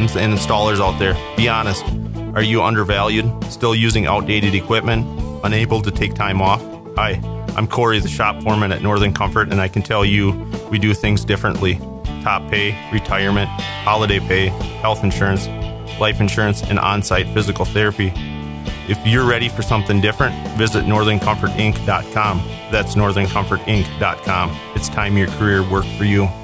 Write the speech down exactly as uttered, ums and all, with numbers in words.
technicians and installers out there. Be honest. Are you undervalued? Still using outdated equipment? Unable to take time off? Hi, I'm Corey, the shop foreman at Northern Comfort, and I can tell you we do things differently. Top pay, retirement, holiday pay, health insurance, life insurance, and on-site physical therapy. If you're ready for something different, visit northern comfort inc dot com. That's northern comfort inc dot com. It's time your career worked for you.